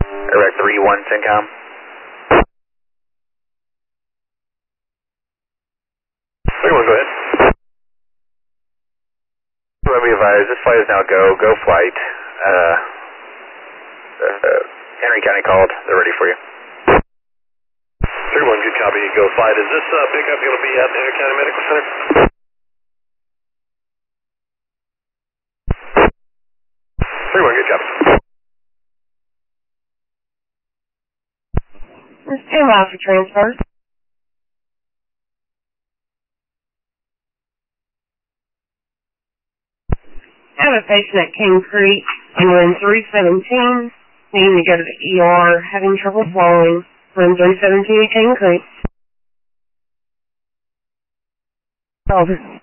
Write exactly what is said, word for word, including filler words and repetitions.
Iraq three one, CENTCOM. three one, go ahead. Let me advise, this flight is now go, go flight. Uh, uh, Henry County called, they're ready for you. three one, good copy, go flight. Is this uh, pickup going to be at the Henry County Medical Center? three one, good copy. Stand by for transfer. I have a patient at King Creek on room three seventeen, needing to go to the E R, having trouble swallowing. Room three seventeen at King Creek. Over.